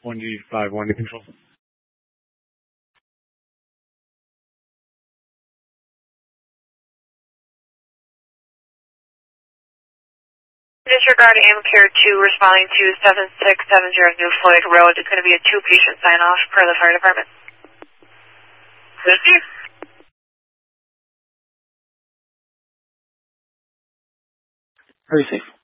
1G51 to control. Disregard AMCARE 2 responding to 7670 New Floyd Road. It's going to be a 2-patient sign-off per the fire department. Thank you. Very safe.